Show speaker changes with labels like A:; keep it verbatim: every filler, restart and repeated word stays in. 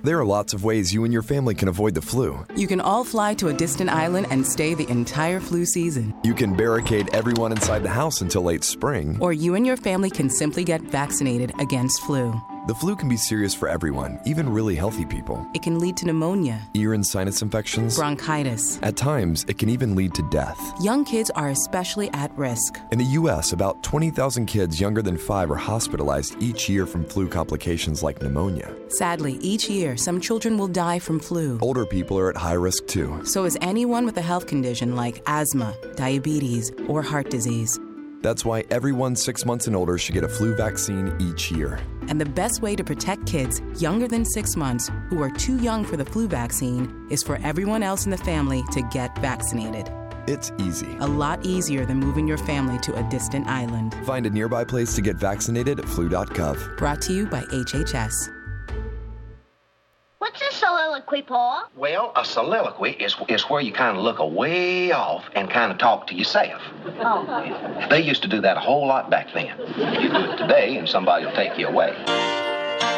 A: There are lots of ways you and your family can avoid the flu.
B: You can all fly to a distant island and stay the entire flu season.
A: You can barricade everyone inside the house until late spring.
B: Or you and your family can simply get vaccinated against flu.
A: The flu can be serious for everyone, even really healthy people.
B: It can lead to pneumonia,
A: ear and sinus infections,
B: bronchitis.
A: At times, it can even lead to death.
B: Young kids are especially at risk.
A: In the U S, about twenty thousand kids younger than five are hospitalized each year from flu complications like pneumonia.
B: Sadly, each year, some children will die from flu.
A: Older people are at high risk too.
B: So is anyone with a health condition like asthma, diabetes, or heart disease.
A: That's why everyone six months and older should get a flu vaccine each year.
B: And the best way to protect kids younger than six months who are too young for the flu vaccine is for everyone else in the family to get vaccinated.
A: It's easy.
B: A lot easier than moving your family to a distant island.
A: Find a nearby place to get vaccinated at flu dot gov.
B: Brought to you by H H S.
C: What's a soliloquy, Paul?
D: Well, a soliloquy is is where you kind of look away off and kind of talk to yourself.
C: Oh.
D: They used to do that a whole lot back then. You do it today and somebody will take you away.